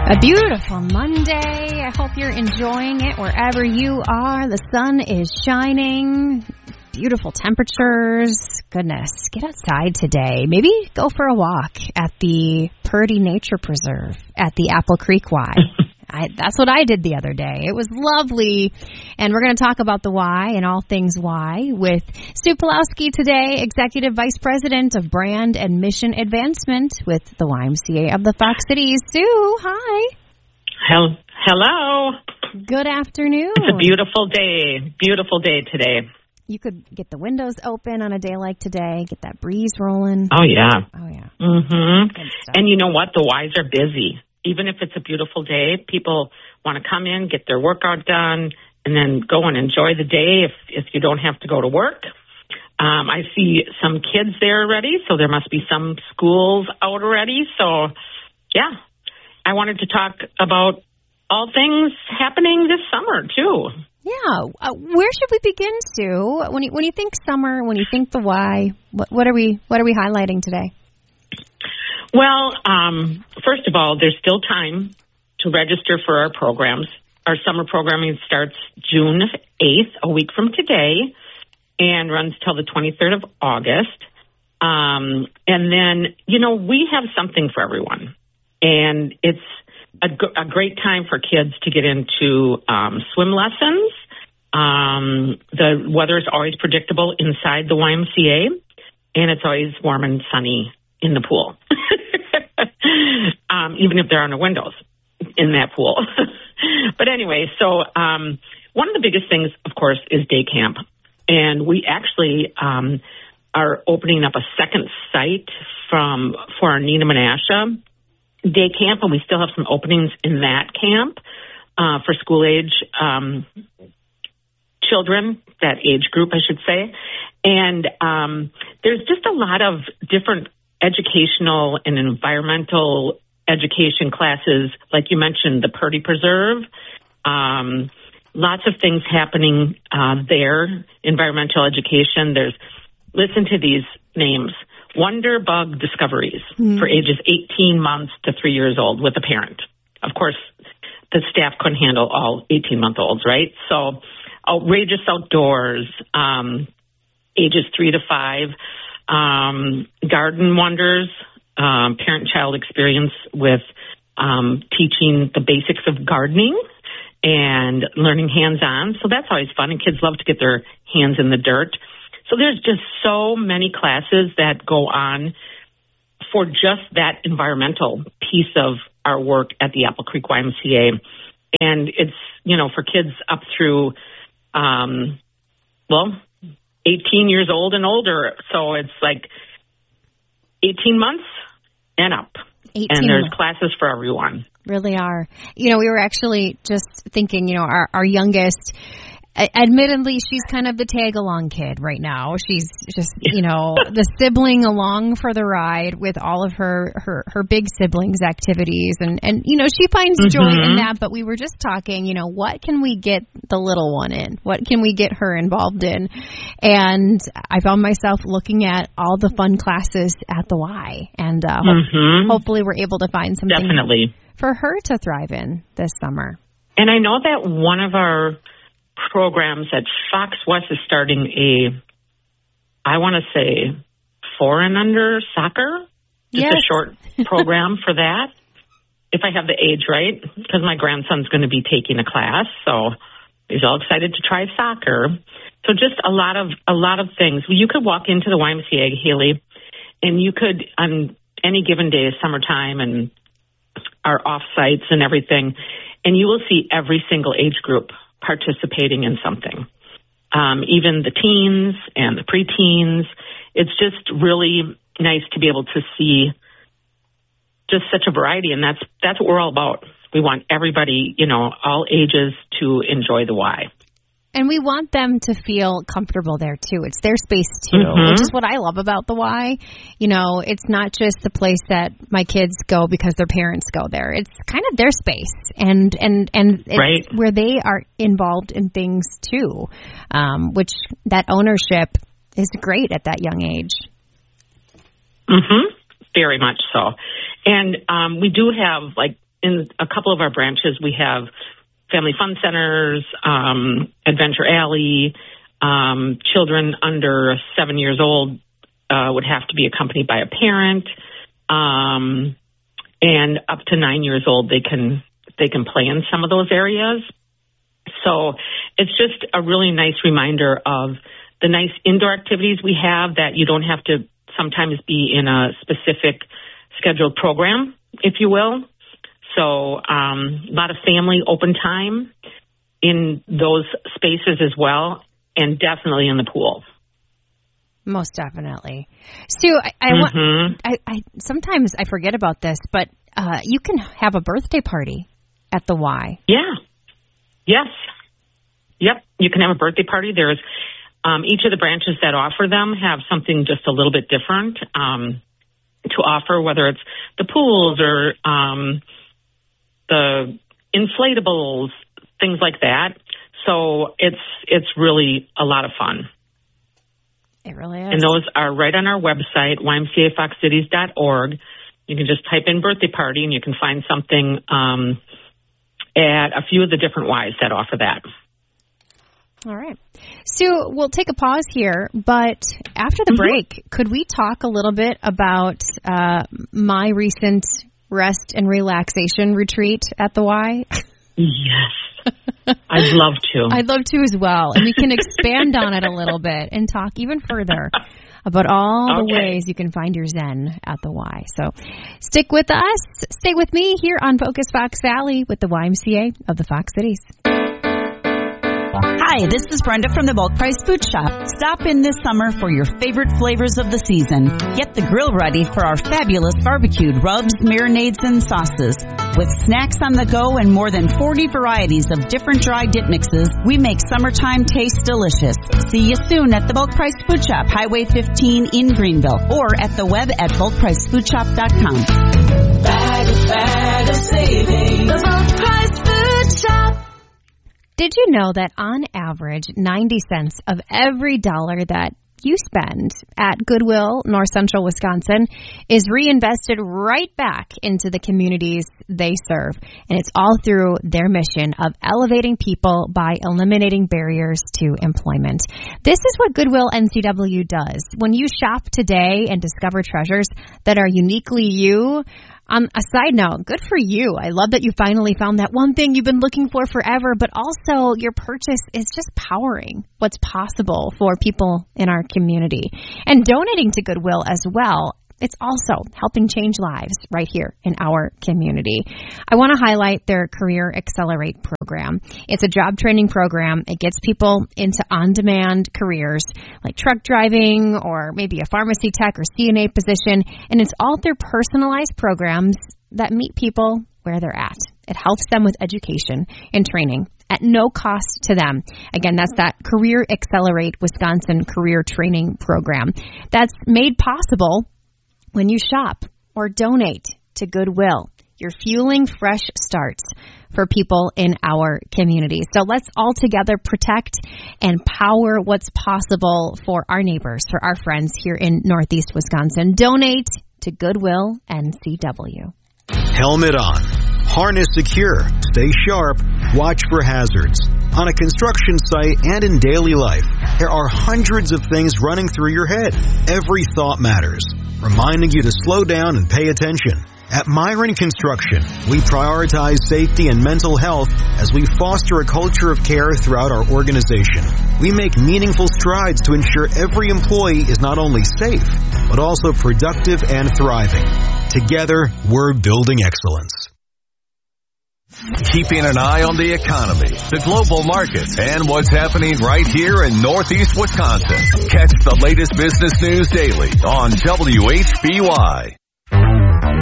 A beautiful Monday. I hope you're enjoying it wherever you are. The sun is shining. Beautiful temperatures. Goodness, get outside today. Maybe go for a walk at the Purdy Nature Preserve at the Apple Creek Y. That's what I did the other day. It was lovely. And we're going to talk about the Y and all things Y with Sue Pulowski today, Executive Vice President of Brand and Mission Advancement with the YMCA of the Fox Cities. Sue, hi. Hello. Good afternoon. It's a beautiful day. Beautiful day today. You could get the windows open on a day like today, get that breeze rolling. Oh, yeah. Oh, yeah. Mm-hmm. And you know what? The Ys are busy. Even if it's a beautiful day, people want to come in, get their workout done, and then go and enjoy the day if you don't have to go to work. I see some kids there already, so there must be some schools out already. So, yeah, I wanted to talk about all things happening this summer, too. Yeah. Where should we begin, Sue? When you think summer, when you think the Y, what are we highlighting today? Well, first of all, there's still time to register for our programs. Our summer programming starts June 8th, a week from today, and runs till the 23rd of August. And then, we have something for everyone. And it's a great time for kids to get into swim lessons. The weather is always predictable inside the YMCA, and it's always warm and sunny in the pool, even if there are no windows in that pool. But anyway, so one of the biggest things, of course, is day camp. And we actually are opening up a second site for our Neenah Menasha day camp, and we still have some openings in that camp for school-age children, that age group, I should say. And there's just a lot of different educational and environmental education classes, like you mentioned, the Purdy Preserve. Lots of things happening there, environmental education. Listen to these names, Wonder Bug Discoveries for ages 18 months to 3 years old with a parent. Of course, the staff couldn't handle all 18-month-olds, right? So Outrageous Outdoors, ages 3 to 5. Garden Wonders, parent-child experience with teaching the basics of gardening and learning hands-on. So that's always fun, and kids love to get their hands in the dirt. So there's just so many classes that go on for just that environmental piece of our work at the Apple Creek YMCA. And it's, for kids up through, 18 years old and older. So it's like 18 months and up. And there's classes for everyone. Really are. We were actually just thinking, our youngest, admittedly, she's kind of the tag-along kid right now. She's just, the sibling along for the ride with all of her big siblings' activities. And she finds joy in that. But we were just talking, what can we get the little one in? What can we get her involved in? And I found myself looking at all the fun classes at the Y. And hopefully we're able to find something definitely for her to thrive in this summer. And I know that one of our programs at Fox West is starting I want to say 4 and under soccer. Just a short program for that, if I have the age right, because my grandson's going to be taking a class, so he's all excited to try soccer. So just a lot of things. You could walk into the YMCA, Haley, and you could, on any given day, summertime and our off sites and everything, and you will see every single age group participating in something. Even the teens and the preteens. It's just really nice to be able to see just such a variety, and that's what we're all about. We want everybody, all ages to enjoy the Y. And we want them to feel comfortable there, too. It's their space, too, which is what I love about the Y. It's not just the place that my kids go because their parents go there. It's kind of their space, and right. Where they are involved in things, too, which that ownership is great at that young age. Very much so. And we do have, in a couple of our branches, we have family fun centers, Adventure Alley. Children under 7 years old would have to be accompanied by a parent, and up to 9 years old they can play in some of those areas. So it's just a really nice reminder of the nice indoor activities we have, that you don't have to sometimes be in a specific scheduled program, if you will. So a lot of family open time in those spaces as well, and definitely in the pool. Most definitely. Sue, I sometimes I forget about this, but you can have a birthday party at the Y. Yeah. Yes. Yep. You can have a birthday party. There's each of the branches that offer them have something just a little bit different to offer, whether it's the pools or the inflatables, things like that. So it's really a lot of fun. It really is. And those are right on our website, ymcafoxcities.org. You can just type in birthday party and you can find something at a few of the different Ys that offer that. All right. Sue, we'll take a pause here, but after the break, could we talk a little bit about my recent rest and relaxation retreat at the Y? Yes. I'd love to. I'd love to as well. And we can expand on it a little bit and talk even further about all the ways you can find your Zen at the Y. So stick with us. Stay with me here on Focus Fox Valley with the YMCA of the Fox Cities. Hi, this is Brenda from the Bulk Price Food Shop. Stop in this summer for your favorite flavors of the season. Get the grill ready for our fabulous barbecued rubs, marinades, and sauces. With snacks on the go and more than 40 varieties of different dry dip mixes, we make summertime taste delicious. See you soon at the Bulk Price Food Shop, Highway 15 in Greenville, or at the web at bulkpricefoodshop.com. Bag of savings. The Bulk Price Food Shop. Did you know that on average, 90 cents of every dollar that you spend at Goodwill, North Central Wisconsin, is reinvested right back into the communities they serve? And it's all through their mission of elevating people by eliminating barriers to employment. This is what Goodwill NCW does. When you shop today and discover treasures that are uniquely you, a side note, good for you. I love that you finally found that one thing you've been looking for forever, but also your purchase is just powering what's possible for people in our community. And donating to Goodwill as well, it's also helping change lives right here in our community. I want to highlight their Career Accelerate program. It's a job training program. It gets people into on-demand careers like truck driving or maybe a pharmacy tech or CNA position. And it's all through personalized programs that meet people where they're at. It helps them with education and training at no cost to them. Again, that's that Career Accelerate Wisconsin Career Training Program. That's made possible when you shop or donate to Goodwill. You're fueling fresh starts for people in our community. So let's all together protect and power what's possible for our neighbors, for our friends here in Northeast Wisconsin. Donate to Goodwill NCW. Helmet on. Harness secure. Stay sharp. Watch for hazards. On a construction site and in daily life, there are hundreds of things running through your head. Every thought matters, reminding you to slow down and pay attention. At Myron Construction, we prioritize safety and mental health as we foster a culture of care throughout our organization. We make meaningful strides to ensure every employee is not only safe, but also productive and thriving. Together, we're building excellence. Keeping an eye on the economy, the global markets, and what's happening right here in Northeast Wisconsin. Catch the latest business news daily on WHBY.